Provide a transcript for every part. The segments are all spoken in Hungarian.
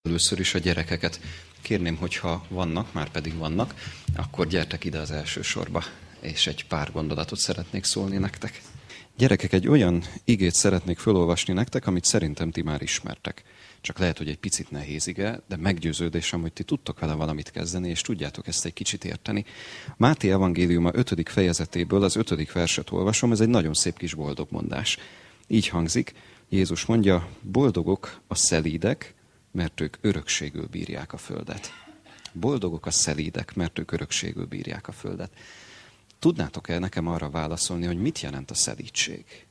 Először is a gyerekeket kérném, hogyha vannak, már pedig vannak, akkor gyertek ide az első sorba, és egy pár gondolatot szeretnék szólni nektek. Gyerekek, egy olyan igét szeretnék felolvasni nektek, amit szerintem ti már ismertek. Csak lehet, hogy egy picit nehéz ige, de meggyőződésem, hogy ti tudtok vele valamit kezdeni, és tudjátok ezt egy kicsit érteni. Máté evangéliuma 5. fejezetéből az 5. verset olvasom, ez egy nagyon szép kis boldogmondás. Így hangzik, Jézus mondja, boldogok a szelídek, mert ők örökségül bírják a földet. Boldogok a szelídek, mert ők örökségül bírják a földet. Tudnátok-e nekem arra válaszolni, hogy mit jelent a szelídség?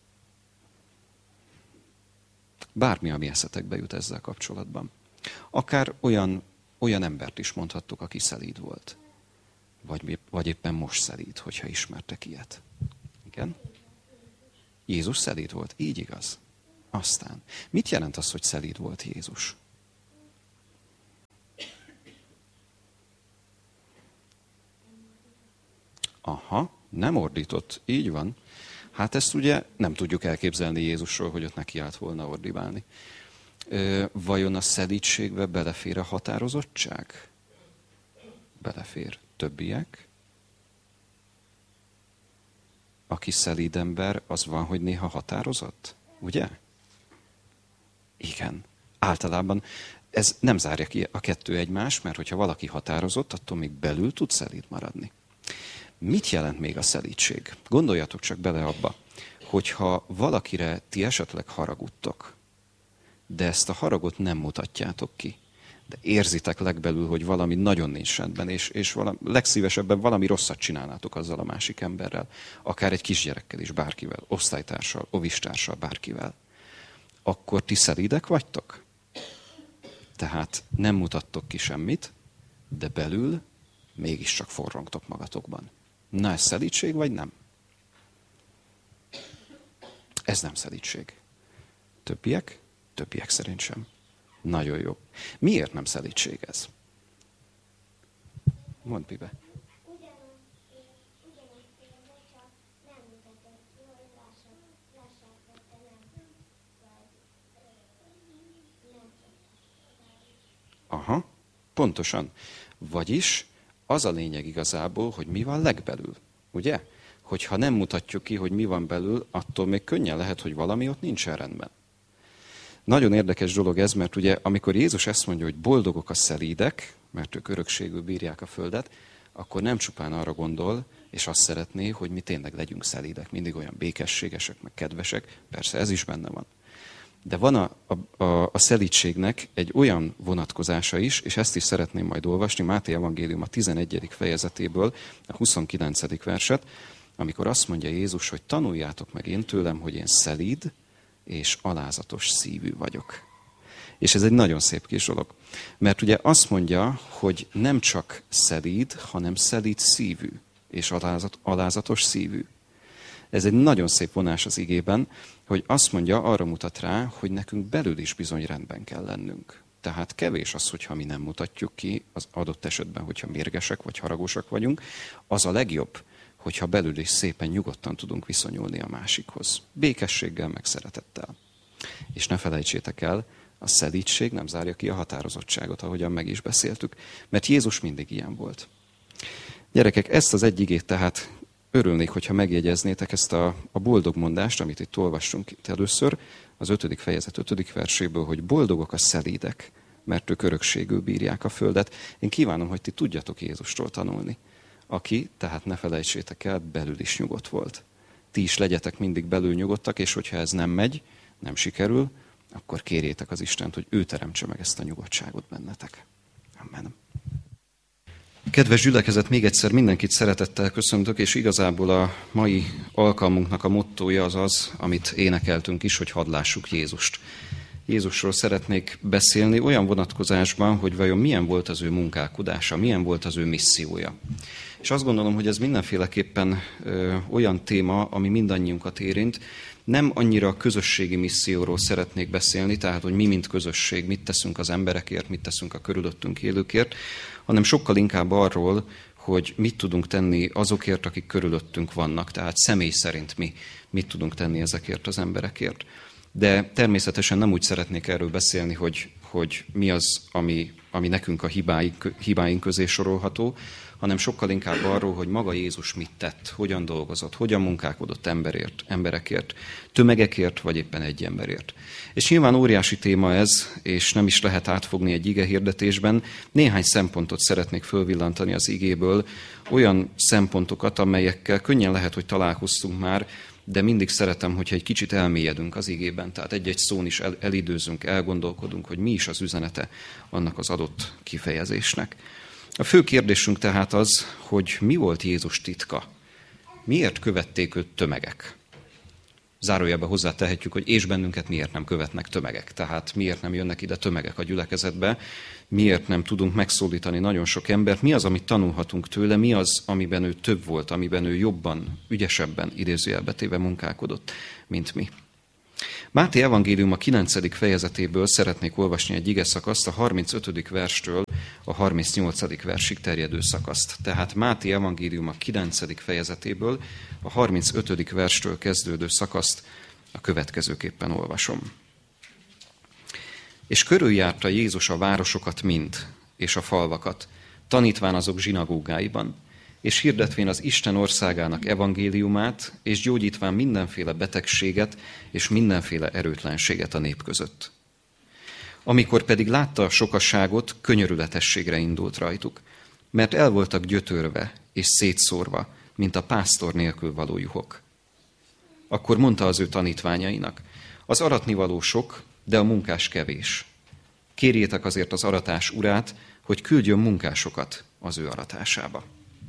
Bármi, ami eszetekbe jut ezzel kapcsolatban. Akár olyan embert is mondhattok, aki szelíd volt. Vagy éppen most szelíd, hogyha ismertek ilyet. Igen? Jézus szelíd volt, így igaz. Aztán, mit jelent az, hogy szelíd volt Jézus? Aha, nem ordított, így van. Hát ezt ugye nem tudjuk elképzelni Jézusról, hogy ott neki állt volna ordibálni. Vajon a szelídségbe belefér a határozottság? Belefér. Többiek? Aki szelíd ember, az van, hogy néha határozott? Ugye? Igen. Általában ez nem zárja ki a kettő egymást, mert hogyha valaki határozott, attól még belül tud szelíd maradni. Mit jelent még a szelídség? Gondoljatok csak bele abba, hogyha valakire ti esetleg haragudtok, de ezt a haragot nem mutatjátok ki, de érzitek legbelül, hogy valami nagyon nincs rendben, és legszívesebben valami rosszat csinálnátok azzal a másik emberrel, akár egy kisgyerekkel is, bárkivel, osztálytársal, ovistársal, bárkivel, akkor ti szelídek vagytok? Tehát nem mutattok ki semmit, de belül mégiscsak forrongtok magatokban. Na, ez szelídség, vagy nem? Ez nem szelídség. Többiek? Többiek szerint sem. Nagyon jó. Miért nem szelídség ez? Mondd, Pibe. Aha, pontosan. Vagyis az a lényeg igazából, hogy mi van legbelül, ugye? Hogyha nem mutatjuk ki, hogy mi van belül, attól még könnyen lehet, hogy valami ott nincsen rendben. Nagyon érdekes dolog ez, mert ugye amikor Jézus ezt mondja, hogy boldogok a szelídek, mert ők örökségül bírják a földet, akkor nem csupán arra gondol, és azt szeretné, hogy mi tényleg legyünk szelídek, mindig olyan békességesek, meg kedvesek, persze ez is benne van. De van a szelídségnek egy olyan vonatkozása is, és ezt is szeretném majd olvasni, Máté evangélium a 11. fejezetéből, a 29. verset, amikor azt mondja Jézus, hogy tanuljátok meg én tőlem, hogy én szelíd és alázatos szívű vagyok. És ez egy nagyon szép kis dolog. Mert ugye azt mondja, hogy nem csak szelíd, hanem szelíd szívű és alázatos szívű. Ez egy nagyon szép vonás az igében, hogy azt mondja, arra mutat rá, hogy nekünk belül is bizony rendben kell lennünk. Tehát kevés az, hogyha mi nem mutatjuk ki, az adott esetben, hogyha mérgesek vagy haragosak vagyunk, az a legjobb, hogyha belül is szépen nyugodtan tudunk viszonyulni a másikhoz. Békességgel, meg szeretettel. És ne felejtsétek el, a szelídség nem zárja ki a határozottságot, ahogyan meg is beszéltük, mert Jézus mindig ilyen volt. Gyerekek, ezt az egy igét tehát örülnék, hogyha megjegyeznétek ezt a boldog mondást, amit itt olvassunk itt először, az 5. fejezet 5. verséből, hogy boldogok a szelídek, mert ők örökségül bírják a földet. Én kívánom, hogy ti tudjatok Jézustól tanulni, aki, tehát ne felejtsétek el, belül is nyugodt volt. Ti is legyetek mindig belül nyugodtak, és hogyha ez nem megy, nem sikerül, akkor kérjétek az Istent, hogy ő teremtse meg ezt a nyugodtságot bennetek. Amen. Kedves gyülekezet, még egyszer mindenkit szeretettel köszöntök, és igazából a mai alkalmunknak a mottója az az, amit énekeltünk is, hogy hadd lássuk Jézust. Jézusról szeretnék beszélni olyan vonatkozásban, hogy vajon milyen volt az ő munkálkodása, milyen volt az ő missziója. És azt gondolom, hogy ez mindenféleképpen olyan téma, ami mindannyiunkat érint. Nem annyira a közösségi misszióról szeretnék beszélni, tehát hogy mi, mint közösség, mit teszünk az emberekért, mit teszünk a körülöttünk élőkért, hanem sokkal inkább arról, hogy mit tudunk tenni azokért, akik körülöttünk vannak, tehát személy szerint mi mit tudunk tenni ezekért az emberekért. De természetesen nem úgy szeretnék erről beszélni, hogy mi az, ami nekünk a hibáink közé sorolható, hanem sokkal inkább arról, hogy maga Jézus mit tett, hogyan dolgozott, hogyan munkálkodott emberekért, tömegekért, vagy éppen egy emberért. És nyilván óriási téma ez, és nem is lehet átfogni egy ige hirdetésben. Néhány szempontot szeretnék fölvillantani az igéből, olyan szempontokat, amelyekkel könnyen lehet, hogy találkoztunk már, de mindig szeretem, hogyha egy kicsit elmélyedünk az igében, tehát egy-egy szón is elidőzünk, elgondolkodunk, hogy mi is az üzenete annak az adott kifejezésnek. A fő kérdésünk tehát az, hogy mi volt Jézus titka? Miért követték őt tömegek? Zárójelben hozzátehetjük, hogy és bennünket miért nem követnek tömegek. Tehát miért nem jönnek ide tömegek a gyülekezetbe, miért nem tudunk megszólítani nagyon sok embert, mi az, amit tanulhatunk tőle, mi az, amiben ő több volt, amiben ő jobban, ügyesebben, idézőjelbe téve munkálkodott, mint mi. Máté evangélium a 9. fejezetéből szeretnék olvasni egy igeszakaszt, a 35. verstől a 38. versig terjedő szakaszt. Tehát Máté evangélium a 9. fejezetéből a 35. verstől kezdődő szakaszt a következőképpen olvasom. És körüljárta Jézus a városokat mind, és a falvakat, tanítván azok zsinagógáiban, és hirdetvén az Isten országának evangéliumát, és gyógyítván mindenféle betegséget és mindenféle erőtlenséget a nép között. Amikor pedig látta a sokasságot, könyörületességre indult rajtuk, mert el voltak gyötörve és szétszórva, mint a pásztor nélkül való juhok. Akkor mondta az ő tanítványainak, az aratnivaló sok, de a munkás kevés. Kérjétek azért az aratás urát, hogy küldjön munkásokat az ő aratásába.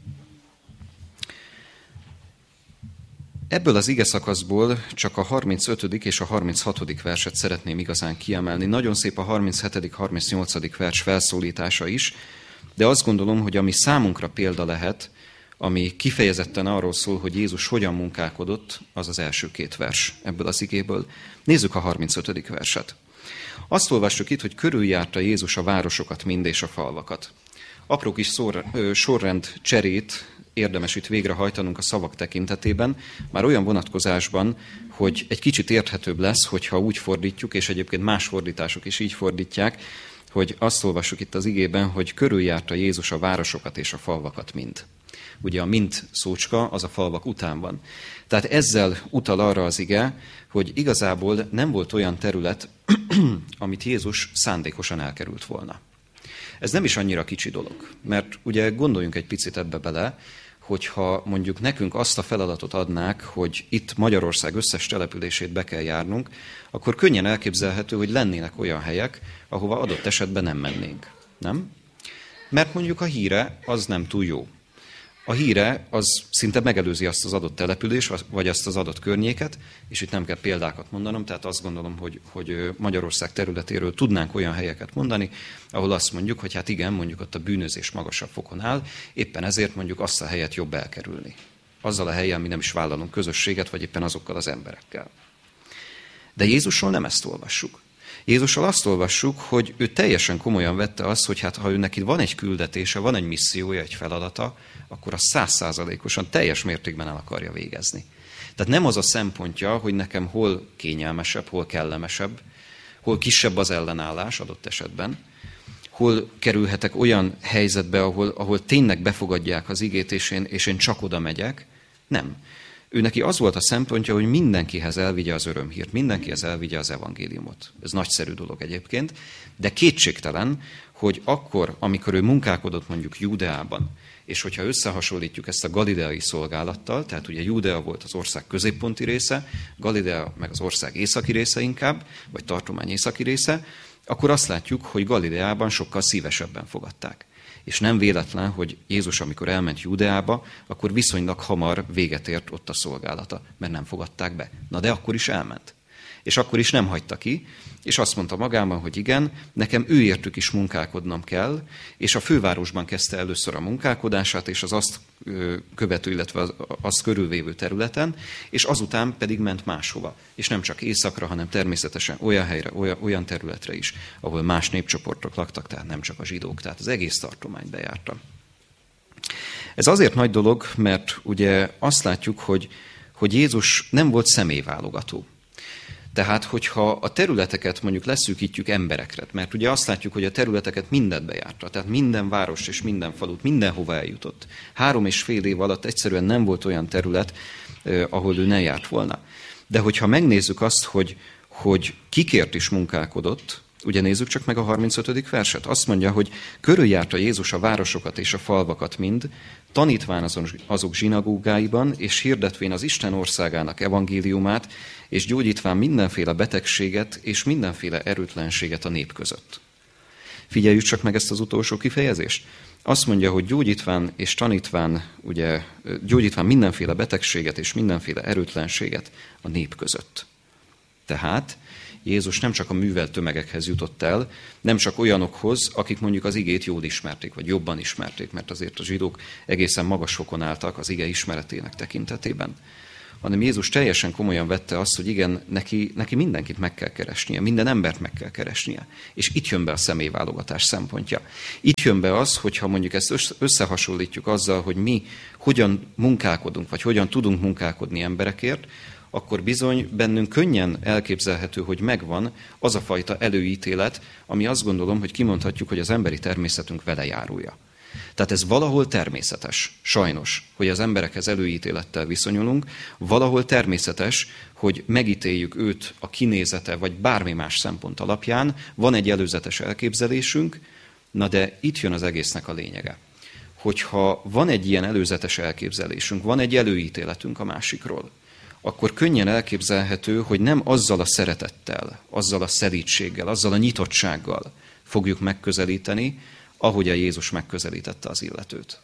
Ebből az igeszakaszból csak a 35. és a 36. verset szeretném igazán kiemelni. Nagyon szép a 37., 38. vers felszólítása is, de azt gondolom, hogy ami számunkra példa lehet, ami kifejezetten arról szól, hogy Jézus hogyan munkálkodott, az az első 2 vers ebből az igéből. Nézzük a 35. verset. Azt olvassuk itt, hogy körüljárta Jézus a városokat mind és a falvakat. Apró kis sorrend cserét érdemes itt végrehajtanunk a szavak tekintetében, már olyan vonatkozásban, hogy egy kicsit érthetőbb lesz, hogyha úgy fordítjuk, és egyébként más fordítások is így fordítják, hogy azt olvassuk itt az igében, hogy körüljárta Jézus a városokat és a falvakat mind. Ugye a mind szócska az a falvak után van. Tehát ezzel utal arra az ige, hogy igazából nem volt olyan terület, amit Jézus szándékosan elkerült volna. Ez nem is annyira kicsi dolog, mert ugye gondoljunk egy picit ebbe bele, hogyha mondjuk nekünk azt a feladatot adnák, hogy itt Magyarország összes települését be kell járnunk, akkor könnyen elképzelhető, hogy lennének olyan helyek, ahova adott esetben nem mennénk. Nem? Mert mondjuk a híre az nem túl jó. A híre az szinte megelőzi azt az adott település, vagy azt az adott környéket, és itt nem kell példákat mondanom, tehát azt gondolom, hogy Magyarország területéről tudnánk olyan helyeket mondani, ahol azt mondjuk, hogy hát igen, mondjuk ott a bűnözés magasabb fokon áll, éppen ezért mondjuk azt a helyet jobb elkerülni. Azzal a helyen mi nem is vállalunk közösséget, vagy éppen azokkal az emberekkel. De Jézusról nem ezt olvassuk. Jézussal azt olvassuk, hogy ő teljesen komolyan vette azt, hogy hát ha ő neki van egy küldetése, van egy missziója, egy feladata, akkor azt 100%-osan teljes mértékben el akarja végezni. Tehát nem az a szempontja, hogy nekem hol kényelmesebb, hol kellemesebb, hol kisebb az ellenállás adott esetben, hol kerülhetek olyan helyzetbe, ahol tényleg befogadják az igét, és én csak oda megyek. Nem. Ő neki az volt a szempontja, hogy mindenkihez elvigye az örömhírt, mindenkihez elvigye az evangéliumot. Ez nagyszerű dolog egyébként, de kétségtelen, hogy akkor, amikor ő munkálkodott mondjuk Júdeában, és hogyha összehasonlítjuk ezt a galileai szolgálattal, tehát ugye Júdea volt az ország középponti része, Galilea meg az ország északi része inkább, vagy tartomány északi része, akkor azt látjuk, hogy Galileában sokkal szívesebben fogadták. És nem véletlen, hogy Jézus, amikor elment Júdeába, akkor viszonylag hamar véget ért ott a szolgálata, mert nem fogadták be. Na de akkor is elment. És akkor is nem hagyta ki, és azt mondta magában, hogy igen, nekem őértük is munkálkodnom kell, és a fővárosban kezdte először a munkálkodását, és az azt követő, illetve azt körülvévő területen, és azután pedig ment máshova. És nem csak északra, hanem természetesen olyan helyre, olyan területre is, ahol más népcsoportok laktak, tehát nem csak a zsidók, tehát az egész tartományt bejárta. Ez azért nagy dolog, mert ugye azt látjuk, hogy Jézus nem volt személyválogató. Tehát, hogyha a területeket mondjuk leszűkítjük emberekre, mert ugye azt látjuk, hogy a területeket mindent bejárta, tehát minden város és minden falut, mindenhova eljutott. 3,5 év alatt egyszerűen nem volt olyan terület, ahol ő ne járt volna. De hogyha megnézzük azt, hogy kikért is munkálkodott, ugye nézzük csak meg a 35. verset. Azt mondja, hogy körüljárta Jézus a városokat és a falvakat mind, tanítván azok zsinagógáiban, és hirdetvén az Isten országának evangéliumát, és gyógyítván mindenféle betegséget és mindenféle erőtlenséget a nép között. Figyeljük csak meg ezt az utolsó kifejezést. Azt mondja, hogy gyógyítván és tanítván, ugye, gyógyítván mindenféle betegséget és mindenféle erőtlenséget a nép között. Tehát Jézus nem csak a művelt tömegekhez jutott el, nem csak olyanokhoz, akik mondjuk az igét jól ismerték, vagy jobban ismerték, mert azért a zsidók egészen magas fokon álltak az ige ismeretének tekintetében, hanem Jézus teljesen komolyan vette azt, hogy igen, neki mindenkit meg kell keresnie, minden embert meg kell keresnie. És itt jön be a személyválogatás szempontja. Itt jön be az, hogyha mondjuk ezt összehasonlítjuk azzal, hogy mi hogyan munkálkodunk, vagy hogyan tudunk munkálkodni emberekért, akkor bizony bennünk könnyen elképzelhető, hogy megvan az a fajta előítélet, ami azt gondolom, hogy kimondhatjuk, hogy az emberi természetünk velejárója. Tehát ez valahol természetes, sajnos, hogy az emberekhez előítélettel viszonyulunk, valahol természetes, hogy megítéljük őt a kinézete, vagy bármi más szempont alapján, van egy előzetes elképzelésünk, na de itt jön az egésznek a lényege. Hogyha van egy ilyen előzetes elképzelésünk, van egy előítéletünk a másikról, akkor könnyen elképzelhető, hogy nem azzal a szeretettel, azzal a szelídséggel, azzal a nyitottsággal fogjuk megközelíteni, ahogy a Jézus megközelítette az illetőt.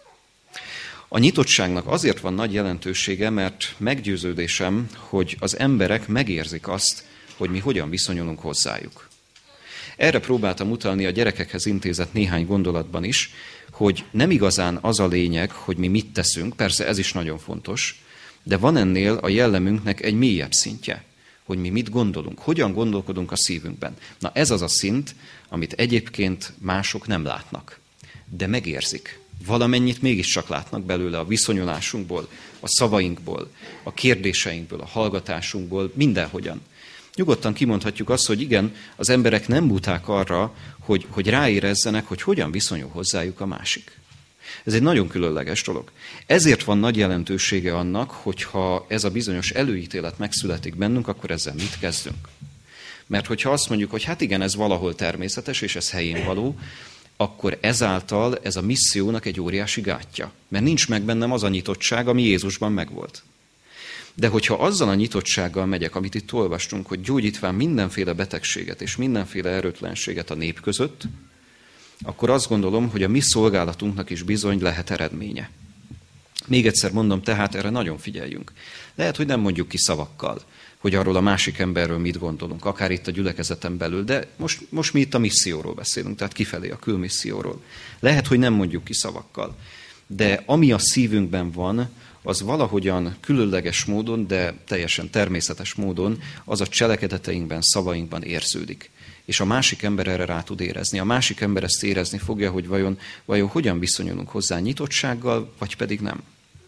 A nyitottságnak azért van nagy jelentősége, mert meggyőződésem, hogy az emberek megérzik azt, hogy mi hogyan viszonyulunk hozzájuk. Erre próbáltam utalni a gyerekekhez intézett néhány gondolatban is, hogy nem igazán az a lényeg, hogy mi mit teszünk, persze ez is nagyon fontos, de van ennél a jellemünknek egy mélyebb szintje, hogy mi mit gondolunk, hogyan gondolkodunk a szívünkben. Na ez az a szint, amit egyébként mások nem látnak, de megérzik. Valamennyit mégiscsak látnak belőle a viszonyulásunkból, a szavainkból, a kérdéseinkből, a hallgatásunkból, mindenhogyan. Nyugodtan kimondhatjuk azt, hogy igen, az emberek nem buták arra, hogy ráérezzenek, hogy hogyan viszonyul hozzájuk a másik. Ez egy nagyon különleges dolog. Ezért van nagy jelentősége annak, hogyha ez a bizonyos előítélet megszületik bennünk, akkor ezzel mit kezdünk? Mert hogyha azt mondjuk, hogy hát igen, ez valahol természetes, és ez helyén való, akkor ezáltal ez a missziónak egy óriási gátja. Mert nincs meg bennem az a nyitottság, ami Jézusban megvolt. De hogyha azzal a nyitottsággal megyek, amit itt olvastunk, hogy gyógyítván mindenféle betegséget és mindenféle erőtlenséget a nép között, akkor azt gondolom, hogy a mi szolgálatunknak is bizony lehet eredménye. Még egyszer mondom, tehát erre nagyon figyeljünk. Lehet, hogy nem mondjuk ki szavakkal, hogy arról a másik emberről mit gondolunk, akár itt a gyülekezeten belül, de most mi itt a misszióról beszélünk, tehát kifelé a külmisszióról. Lehet, hogy nem mondjuk ki szavakkal, de ami a szívünkben van, az valahogyan különleges módon, de teljesen természetes módon az a cselekedeteinkben, szavainkban érződik. És a másik ember erre rá tud érezni. A másik ember ezt érezni fogja, hogy vajon hogyan viszonyulunk hozzá nyitottsággal, vagy pedig nem.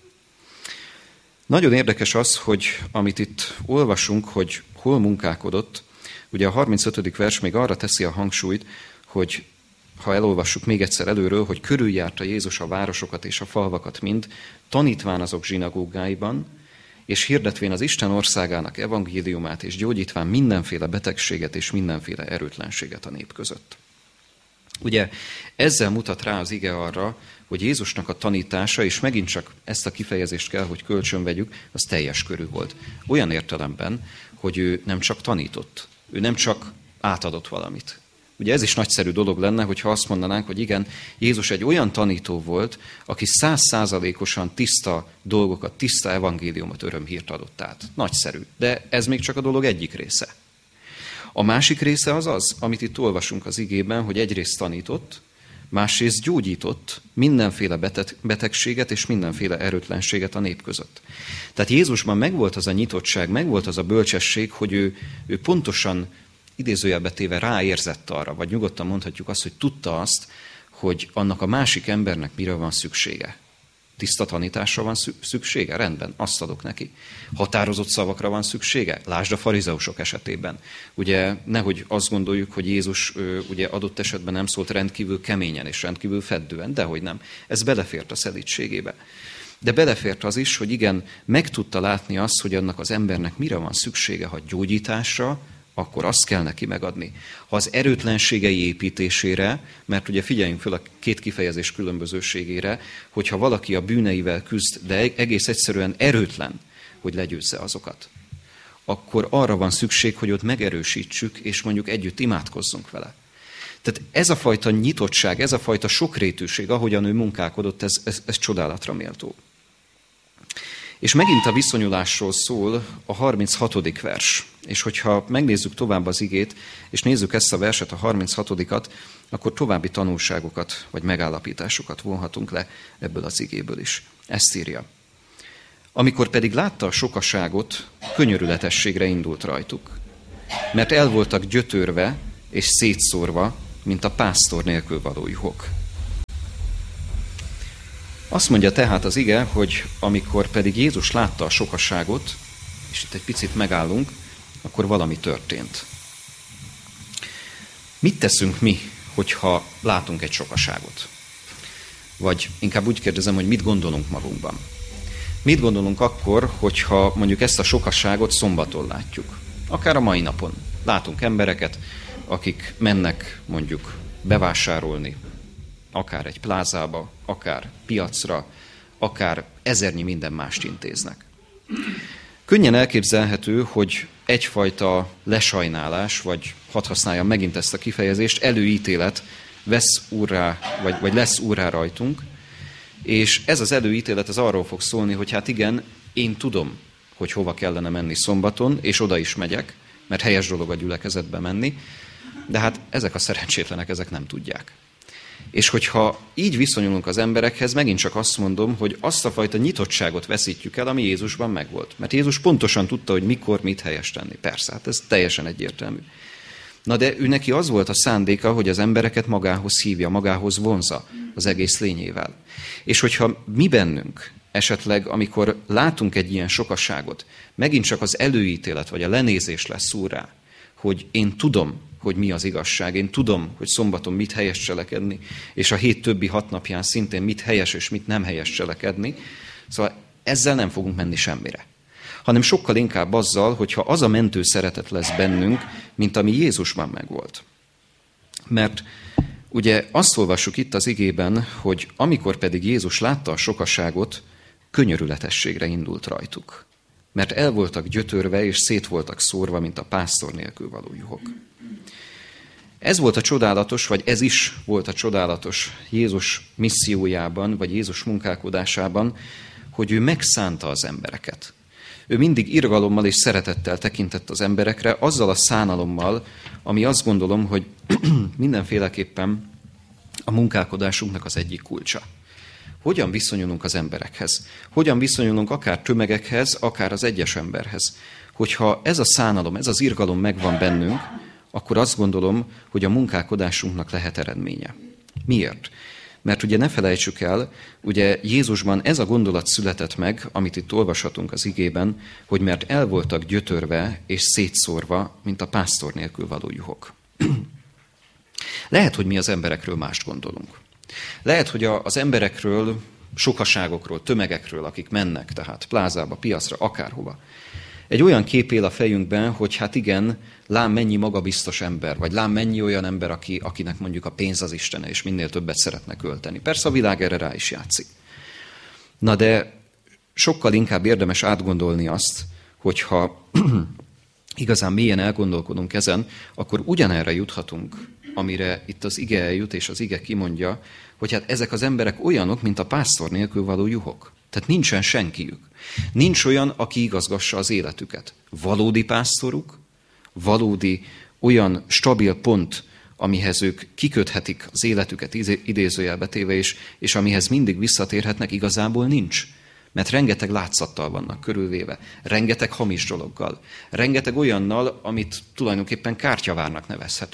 Nagyon érdekes az, hogy amit itt olvasunk, hogy hol munkálkodott, ugye a 35. vers még arra teszi a hangsúlyt, hogy ha elolvassuk még egyszer előről, hogy körüljárta Jézus a városokat és a falvakat mind, tanítván azok zsinagógáiban, és hirdetvén az Isten országának evangéliumát, és gyógyítván mindenféle betegséget és mindenféle erőtlenséget a nép között. Ugye ezzel mutat rá az ige arra, hogy Jézusnak a tanítása, és megint csak ezt a kifejezést kell, hogy kölcsönvegyük, az teljes körű volt. Olyan értelemben, hogy ő nem csak tanított, ő nem csak átadott valamit. Ugye ez is nagyszerű dolog lenne, hogyha azt mondanánk, hogy igen, Jézus egy olyan tanító volt, aki 100%-osan tiszta dolgokat, tiszta evangéliumot, örömhírt adott át. Nagyszerű, de ez még csak a dolog egyik része. A másik része az, amit itt olvasunk az igében, hogy egyrészt tanított, másrészt gyógyított mindenféle betegséget és mindenféle erőtlenséget a nép között. Tehát Jézusban megvolt az a nyitottság, megvolt az a bölcsesség, hogy ő pontosan idézőjelbe téve ráérzett arra, vagy nyugodtan mondhatjuk azt, hogy tudta azt, hogy annak a másik embernek mire van szüksége. Tiszta tanításra van szüksége? Rendben, azt adok neki. Határozott szavakra van szüksége? Lásd a farizeusok esetében. Ugye nehogy azt gondoljuk, hogy Jézus ugye adott esetben nem szólt rendkívül keményen és rendkívül feddően, dehogy nem. Ez belefért a szelídségébe. De belefért az is, hogy igen, meg tudta látni azt, hogy annak az embernek mire van szüksége, ha gyógyításra, akkor azt kell neki megadni. Ha az erőtlenségei építésére, mert ugye figyeljünk fel a két kifejezés különbözőségére, hogyha valaki a bűneivel küzd, de egész egyszerűen erőtlen, hogy legyőzze azokat, akkor arra van szükség, hogy ott megerősítsük, és mondjuk együtt imádkozzunk vele. Tehát ez a fajta nyitottság, ez a fajta sokrétűség, ahogyan ő munkálkodott, ez csodálatra méltó. És megint a viszonyulásról szól a 36. vers. És hogyha megnézzük tovább az igét, és nézzük ezt a verset, a 36-at, akkor további tanulságokat, vagy megállapításokat vonhatunk le ebből az igéből is. Ezt írja. Amikor pedig látta a sokaságot, könyörületességre indult rajtuk, mert el voltak gyötörve és szétszórva, mint a pásztor nélkül való juhok. Azt mondja tehát az ige, hogy amikor pedig Jézus látta a sokaságot, és itt egy picit megállunk, akkor valami történt. Mit teszünk mi, hogyha látunk egy sokaságot? Vagy inkább úgy kérdezem, hogy mit gondolunk magunkban? Mit gondolunk akkor, hogyha mondjuk ezt a sokaságot szombaton látjuk? Akár a mai napon. Látunk embereket, akik mennek mondjuk bevásárolni, akár egy plázába, akár piacra, akár ezernyi minden mást intéznek. Könnyen elképzelhető, hogy egyfajta lesajnálás, vagy hadd használjam megint ezt a kifejezést, előítélet vesz úrrá, vagy lesz úrrá rajtunk, és ez az előítélet az arról fog szólni, hogy hát igen, én tudom, hogy hova kellene menni szombaton, és oda is megyek, mert helyes dolog a gyülekezetbe menni, de hát ezek a szerencsétlenek, ezek nem tudják. És hogyha így viszonyulunk az emberekhez, megint csak azt mondom, hogy azt a fajta nyitottságot veszítjük el, ami Jézusban megvolt. Mert Jézus pontosan tudta, hogy mikor mit helyes tenni. Persze, hát ez teljesen egyértelmű. Na de ő neki az volt a szándéka, hogy az embereket magához hívja, magához vonza az egész lényével. És hogyha mi bennünk esetleg, amikor látunk egy ilyen sokaságot, megint csak az előítélet vagy a lenézés lesz úrrá, hogy én tudom, hogy mi az igazság, én tudom, hogy szombaton mit helyes cselekedni, és a hét többi 6 napján szintén mit helyes és mit nem helyes cselekedni, szóval ezzel nem fogunk menni semmire. Hanem sokkal inkább azzal, hogyha az a mentő szeretet lesz bennünk, mint ami Jézusban megvolt. Mert ugye azt olvassuk itt az igében, hogy amikor pedig Jézus látta a sokaságot, könyörületességre indult rajtuk. Mert el voltak gyötörve és szét voltak szórva, mint a pásztor nélkül való juhok. Ez volt a csodálatos, vagy ez is volt a csodálatos Jézus missziójában, vagy Jézus munkálkodásában, hogy ő megszánta az embereket. Ő mindig irgalommal és szeretettel tekintett az emberekre, azzal a szánalommal, ami azt gondolom, hogy mindenféleképpen a munkálkodásunknak az egyik kulcsa. Hogyan viszonyulunk az emberekhez? Hogyan viszonyulunk akár tömegekhez, akár az egyes emberhez? Hogyha ez a szánalom, ez az irgalom megvan bennünk, akkor azt gondolom, hogy a munkálkodásunknak lehet eredménye. Miért? Mert ugye ne felejtsük el, ugye Jézusban ez a gondolat született meg, amit itt olvashatunk az igében, hogy mert el voltak gyötörve és szétszórva, mint a pásztor nélkül való juhok. Lehet, hogy mi az emberekről mást gondolunk. Lehet, hogy az emberekről, sokaságokról, tömegekről, akik mennek, tehát plázába, piacra, akárhova. Egy olyan kép él a fejünkben, hogy hát igen, lám mennyi magabiztos ember, vagy lám mennyi olyan ember, akinek mondjuk a pénz az istene, és minél többet szeretne költeni. Persze a világ erre rá is játszik. Na de sokkal inkább érdemes átgondolni azt, hogyha igazán mélyen elgondolkodunk ezen, akkor ugyanerre juthatunk, amire itt az ige eljut, és az ige kimondja, hogy hát ezek az emberek olyanok, mint a pásztor nélkül való juhok. Tehát nincsen senkiük. Nincs olyan, aki igazgassa az életüket. Valódi pásztoruk, valódi olyan stabil pont, amihez ők kiköthetik az életüket idézőjelbe téve, és amihez mindig visszatérhetnek, igazából nincs. Mert rengeteg látszattal vannak körülvéve, rengeteg hamis dologgal, rengeteg olyannal, amit tulajdonképpen kártyavárnak nevezhetünk.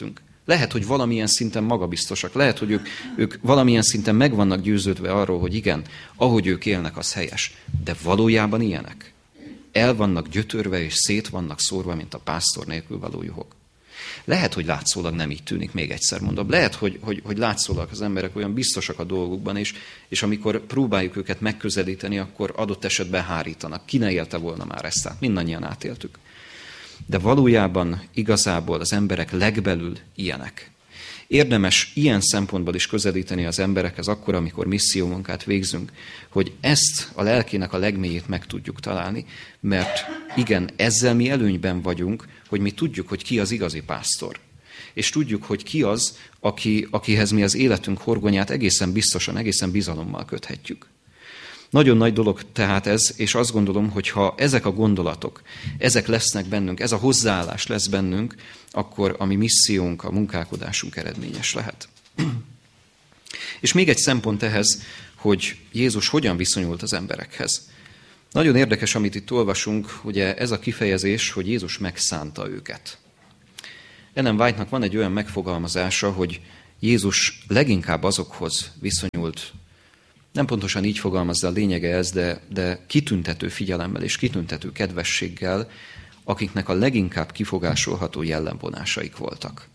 Lehet, hogy valamilyen szinten magabiztosak, lehet, hogy ők valamilyen szinten meg vannak győződve arról, hogy igen, ahogy ők élnek, az helyes. De valójában ilyenek. El vannak gyötörve és szét vannak szórva, mint a pásztor nélkül való juhok. Lehet, hogy látszólag nem így tűnik, még egyszer mondom. Lehet, hogy látszólag az emberek olyan biztosak a dolgukban, és amikor próbáljuk őket megközelíteni, akkor adott esetben hárítanak. Ki ne élte volna már ezt? Tehát mindannyian átéltük. De valójában igazából az emberek legbelül ilyenek. Érdemes ilyen szempontból is közelíteni az emberekhez akkor, amikor missziómunkát végzünk, hogy ezt a lelkének a legmélyét meg tudjuk találni, mert igen, ezzel mi előnyben vagyunk, hogy mi tudjuk, hogy ki az igazi pásztor. És tudjuk, hogy ki az, akihez mi az életünk horgonyát egészen biztosan, egészen bizalommal köthetjük. Nagyon nagy dolog tehát ez, és azt gondolom, hogy ha ezek a gondolatok, ezek lesznek bennünk, ez a hozzáállás lesz bennünk, akkor a mi missziónk, a munkálkodásunk eredményes lehet. És még egy szempont ehhez, hogy Jézus hogyan viszonyult az emberekhez. Nagyon érdekes, amit itt olvasunk, ugye ez a kifejezés, hogy Jézus megszánta őket. Ellen White-nak van egy olyan megfogalmazása, hogy Jézus leginkább azokhoz viszonyult, nem pontosan így fogalmazza, a lényege ez, de kitüntető figyelemmel és kitüntető kedvességgel, akiknek a leginkább kifogásolható jellemvonásaik voltak.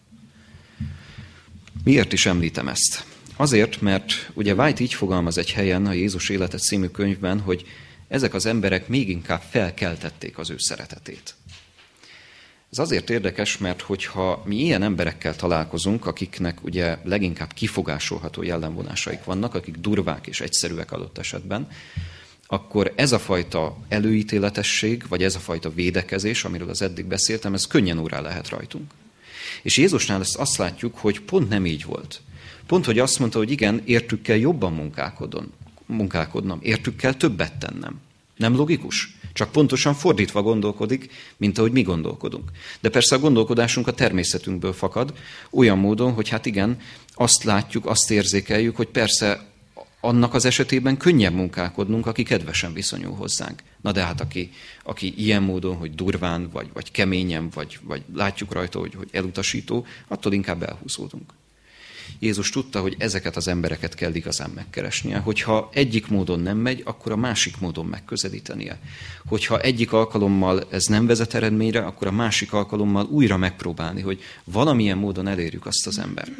Miért is említem ezt? Azért, mert ugye White így fogalmaz egy helyen a Jézus élete című könyvben, hogy ezek az emberek még inkább felkeltették az ő szeretetét. Ez azért érdekes, mert hogyha mi ilyen emberekkel találkozunk, akiknek ugye leginkább kifogásolható jellemvonásaik vannak, akik durvák és egyszerűek adott esetben, akkor ez a fajta előítéletesség, vagy ez a fajta védekezés, amiről az eddig beszéltem, ez könnyen órá lehet rajtunk. És Jézusnál ezt azt látjuk, hogy pont nem így volt. Pont, hogy azt mondta, hogy igen, értük kell jobban munkálkodnom, értük kell többet tennem. Nem logikus? Csak pontosan fordítva gondolkodik, mint ahogy mi gondolkodunk. De persze a gondolkodásunk a természetünkből fakad, olyan módon, hogy hát igen, azt látjuk, azt érzékeljük, hogy persze annak az esetében könnyebb munkálkodnunk, aki kedvesen viszonyul hozzánk. Na de hát aki ilyen módon, hogy durván, vagy keményen, vagy látjuk rajta, hogy elutasító, attól inkább elhúzódunk. Jézus tudta, hogy ezeket az embereket kell igazán megkeresnie. Hogyha egyik módon nem megy, akkor a másik módon megközelítenie. Hogyha egyik alkalommal ez nem vezet eredményre, akkor a másik alkalommal újra megpróbálni, hogy valamilyen módon elérjük azt az embert.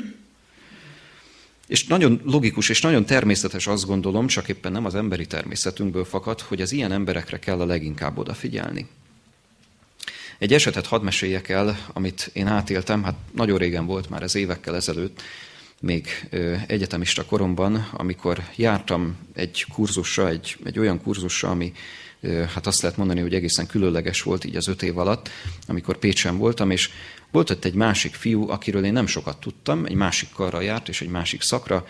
És nagyon logikus és nagyon természetes, azt gondolom, csak éppen nem az emberi természetünkből fakad, hogy az ilyen emberekre kell a leginkább odafigyelni. Egy esetet hadd meséljek el, amit én átéltem, hát nagyon régen volt, már ez évekkel ezelőtt, még egyetemista koromban, amikor jártam egy kurzusra, egy olyan kurzusra, ami hát azt lehet mondani, hogy egészen különleges volt így az 5 év alatt, amikor Pécsen voltam, és volt ott egy másik fiú, akiről én nem sokat tudtam, egy másik karra járt, és egy másik szakra,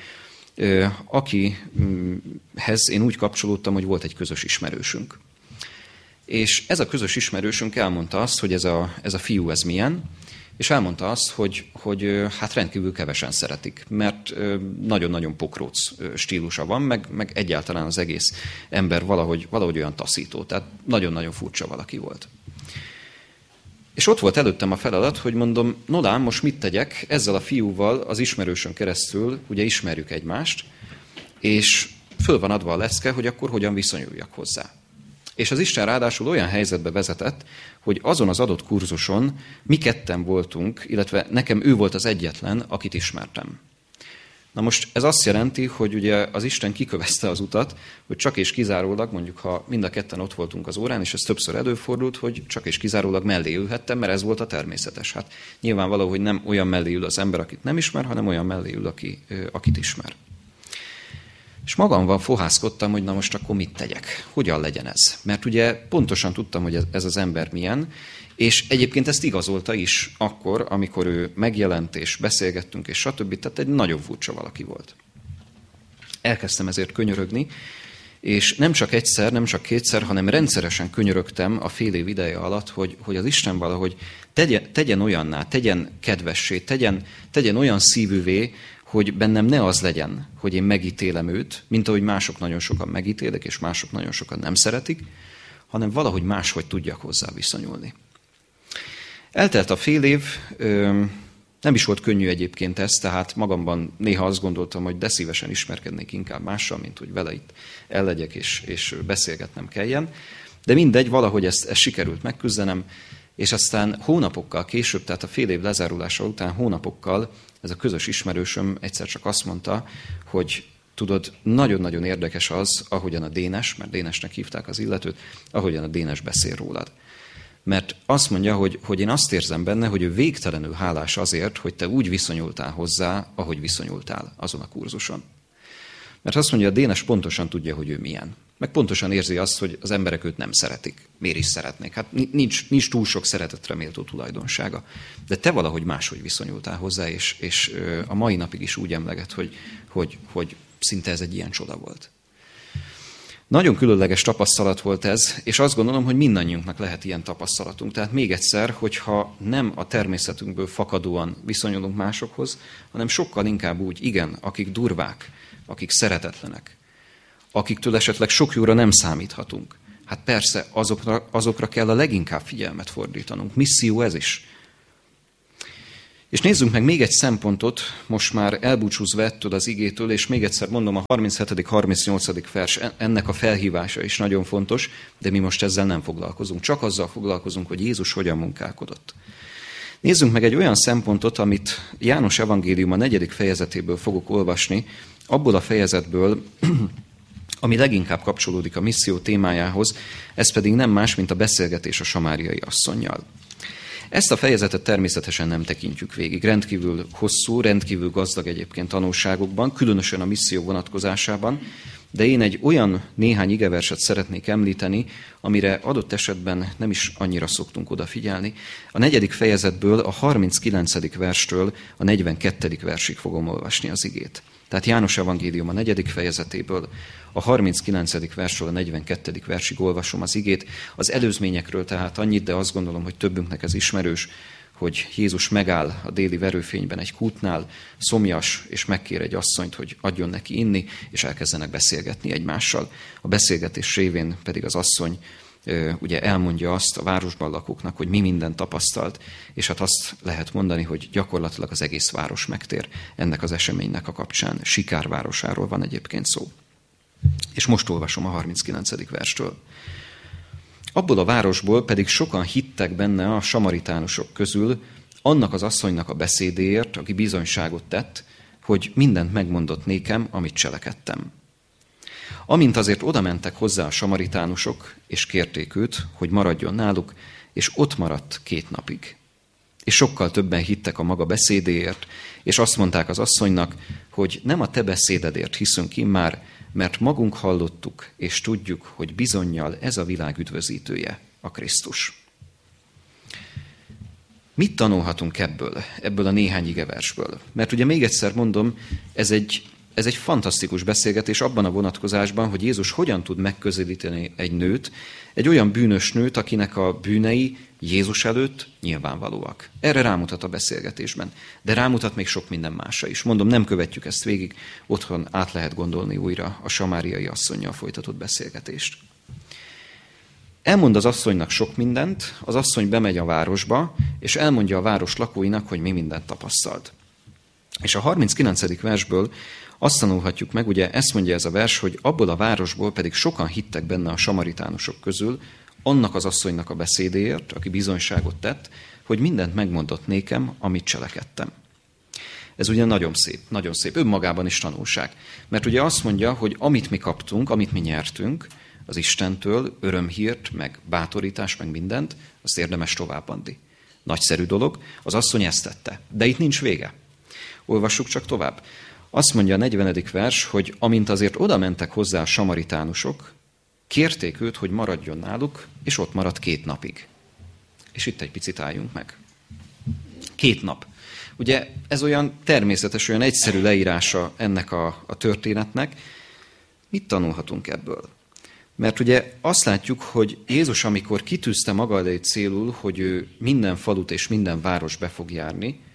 akihez én úgy kapcsolódtam, hogy volt egy közös ismerősünk. És ez a közös ismerősünk elmondta azt, hogy ez a fiú ez milyen, és elmondta azt, hogy hát rendkívül kevesen szeretik, mert nagyon-nagyon pokróc stílusa van, meg egyáltalán az egész ember valahogy olyan taszító, tehát nagyon-nagyon furcsa valaki volt. És ott volt előttem a feladat, hogy mondom, no lám, most mit tegyek ezzel a fiúval az ismerősön keresztül, ugye ismerjük egymást, és föl van adva a lecke, hogy akkor hogyan viszonyuljak hozzá. És az Isten ráadásul olyan helyzetbe vezetett, hogy azon az adott kurzuson mi ketten voltunk, illetve nekem ő volt az egyetlen, akit ismertem. Na most ez azt jelenti, hogy ugye az Isten kikövezte az utat, hogy csak és kizárólag, mondjuk ha mind a ketten ott voltunk az órán, és ez többször előfordult, hogy csak és kizárólag mellé ülhettem, mert ez volt a természetes. Hát nyilvánvaló, hogy nem olyan mellé ül az ember, akit nem ismer, hanem olyan mellé ül, akit ismer. És magamban fohászkodtam, hogy na most akkor mit tegyek? Hogyan legyen ez? Mert ugye pontosan tudtam, hogy ez az ember milyen, és egyébként ezt igazolta is akkor, amikor ő megjelent, és beszélgettünk, és stb. Tehát egy nagyon furcsa valaki volt. Elkezdtem ezért könyörögni, és nem csak egyszer, nem csak kétszer, hanem rendszeresen könyörögtem a fél év ideje alatt, hogy az Isten valahogy tegyen olyanná, tegyen kedvessé, tegyen olyan szívűvé, hogy bennem ne az legyen, hogy én megítélem őt, mint ahogy mások nagyon sokan megítélek, és mások nagyon sokan nem szeretik, hanem valahogy máshogy tudjak hozzá viszonyulni. Eltelt a fél év, Nem is volt könnyű egyébként ez, tehát magamban néha azt gondoltam, hogy de szívesen ismerkednék inkább mással, mint hogy vele itt ellegyek és beszélgetnem kelljen. De mindegy, valahogy ezt sikerült megküzdenem, és aztán hónapokkal később, tehát a fél év lezárulása után hónapokkal ez a közös ismerősöm egyszer csak azt mondta, hogy tudod, nagyon-nagyon érdekes az, ahogyan a Dénes, mert Dénesnek hívták az illetőt, ahogyan a Dénes beszél rólad. Mert azt mondja, hogy én azt érzem benne, hogy ő végtelenül hálás azért, hogy te úgy viszonyultál hozzá, ahogy viszonyultál azon a kurzuson. Mert azt mondja, a Dénes pontosan tudja, hogy ő milyen. Meg pontosan érzi azt, hogy az emberek őt nem szeretik. Miért is szeretnék? Hát nincs túl sok szeretetre méltó tulajdonsága. De te valahogy máshogy viszonyultál hozzá, és a mai napig is úgy emleget, hogy szinte ez egy ilyen csoda volt. Nagyon különleges tapasztalat volt ez, és azt gondolom, hogy mindannyiunknak lehet ilyen tapasztalatunk. Tehát még egyszer, hogyha nem a természetünkből fakadóan viszonyulunk másokhoz, hanem sokkal inkább úgy, igen, akik durvák, akik szeretetlenek, akiktől esetleg sok jóra nem számíthatunk. Hát persze, azokra kell a leginkább figyelmet fordítanunk. Misszió ez is. És nézzünk meg még egy szempontot, most már elbúcsúzva ettől az igétől, és még egyszer mondom, a 37.-38. vers, ennek a felhívása is nagyon fontos, de mi most ezzel nem foglalkozunk. Csak azzal foglalkozunk, hogy Jézus hogyan munkálkodott. Nézzünk meg egy olyan szempontot, amit János evangéliuma 4. fejezetéből fogok olvasni, abból a fejezetből, ami leginkább kapcsolódik a misszió témájához, ez pedig nem más, mint a beszélgetés a samáriai asszonnyal. Ezt a fejezetet természetesen nem tekintjük végig. Rendkívül hosszú, rendkívül gazdag egyébként tanulságokban, különösen a misszió vonatkozásában, de én egy olyan néhány igeverset szeretnék említeni, amire adott esetben nem is annyira szoktunk odafigyelni. A 4. fejezetből, a 39. verstől a 42. versig fogom olvasni az igét. Tehát János evangélium a 4. fejezetéből, a 39. versről a 42. versig olvasom az igét. Az előzményekről tehát annyit, de azt gondolom, hogy többünknek ez ismerős, hogy Jézus megáll a déli verőfényben egy kútnál, szomjas, és megkér egy asszonyt, hogy adjon neki inni, és elkezdenek beszélgetni egymással. A beszélgetés révén pedig az asszony ugye elmondja azt a városban lakóknak, hogy mi mindent tapasztalt, és hát azt lehet mondani, hogy gyakorlatilag az egész város megtér ennek az eseménynek a kapcsán. Sikár városáról van egyébként szó. És most olvasom a 39. verstől. Abból a városból pedig sokan hittek benne a samaritánusok közül, annak az asszonynak a beszédéért, aki bizonyságot tett, hogy mindent megmondott nékem, amit cselekedtem. Amint azért odamentek hozzá a samaritánusok, és kérték őt, hogy maradjon náluk, és ott maradt 2 napig. És sokkal többen hittek a maga beszédéért, és azt mondták az asszonynak, hogy nem a te beszédedért hiszünk immár, mert magunk hallottuk, és tudjuk, hogy bizonnyal ez a világ üdvözítője, a Krisztus. Mit tanulhatunk ebből a néhány igeversből? Mert ugye még egyszer mondom, ez egy fantasztikus beszélgetés abban a vonatkozásban, hogy Jézus hogyan tud megközelíteni egy nőt, egy olyan bűnös nőt, akinek a bűnei Jézus előtt nyilvánvalóak. Erre rámutat a beszélgetésben, de rámutat még sok minden másra is. Mondom, nem követjük ezt végig, otthon át lehet gondolni újra a samáriai asszonnyal folytatott beszélgetést. Elmond az asszonynak sok mindent, az asszony bemegy a városba, és elmondja a város lakóinak, hogy mi mindent tapasztalt. És a 39. versből azt tanulhatjuk meg, ugye ezt mondja ez a vers, hogy abból a városból pedig sokan hittek benne a samaritánusok közül, annak az asszonynak a beszédéért, aki bizonyságot tett, hogy mindent megmondott nékem, amit cselekedtem. Ez ugye nagyon szép, önmagában is tanulság. Mert ugye azt mondja, hogy amit mi kaptunk, amit mi nyertünk az Istentől, örömhírt, meg bátorítást, meg mindent, azt érdemes továbbadni. Nagyszerű dolog, az asszony ezt tette. De itt nincs vége. Olvassuk csak tovább. Azt mondja a 40. vers, hogy amint azért oda mentek hozzá a samaritánusok, kérték őt, hogy maradjon náluk, és ott maradt 2 napig. És itt egy picit álljunk meg. 2 nap. Ugye ez olyan természetes, olyan egyszerű leírása ennek a történetnek. Mit tanulhatunk ebből? Mert ugye azt látjuk, hogy Jézus, amikor kitűzte maga elé célul, hogy ő minden falut és minden város be fog járni,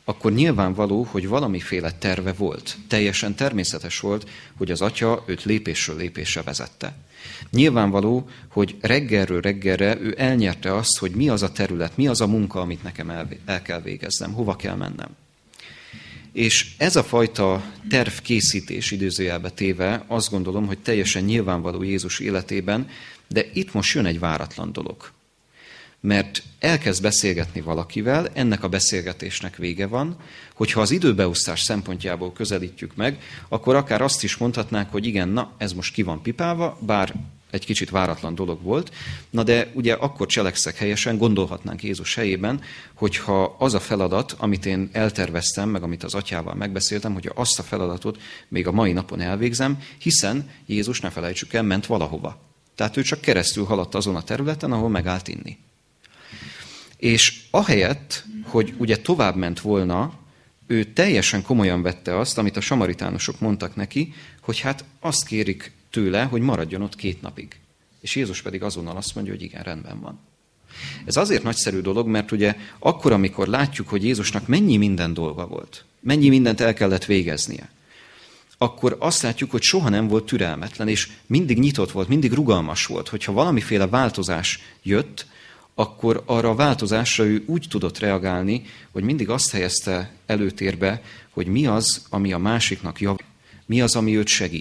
akkor nyilvánvaló, hogy valamiféle terve volt. Teljesen természetes volt, hogy az atya őt lépésről lépésre vezette. Nyilvánvaló, hogy reggelről reggelre ő elnyerte azt, hogy mi az a terület, mi az a munka, amit nekem el kell végeznem, hova kell mennem. És ez a fajta tervkészítés idézőjelbe téve, azt gondolom, hogy teljesen nyilvánvaló Jézus életében, de itt most jön egy váratlan dolog. Mert elkezd beszélgetni valakivel, ennek a beszélgetésnek vége van, hogyha az időbeosztás szempontjából közelítjük meg, akkor akár azt is mondhatnánk, hogy igen, na, ez most ki van pipálva, bár egy kicsit váratlan dolog volt, na de ugye akkor cselekszek helyesen, gondolhatnánk Jézus helyében, hogyha az a feladat, amit én elterveztem, meg amit az atyával megbeszéltem, hogy azt a feladatot még a mai napon elvégzem, hiszen Jézus, ne felejtsük el, ment valahova. Tehát ő csak keresztül haladt azon a területen, ahol megállt inni. És ahelyett, hogy ugye tovább ment volna, ő teljesen komolyan vette azt, amit a samaritánusok mondtak neki, hogy hát azt kérik tőle, hogy maradjon ott 2 napig. És Jézus pedig azonnal azt mondja, hogy igen, rendben van. Ez azért nagyszerű dolog, mert ugye akkor, amikor látjuk, hogy Jézusnak mennyi minden dolga volt, mennyi mindent el kellett végeznie, akkor azt látjuk, hogy soha nem volt türelmetlen, és mindig nyitott volt, mindig rugalmas volt. Hogyha valamiféle változás jött, akkor arra a változásra ő úgy tudott reagálni, hogy mindig azt helyezte előtérbe, hogy mi az, ami a másiknak jav, mi az, ami őt segít.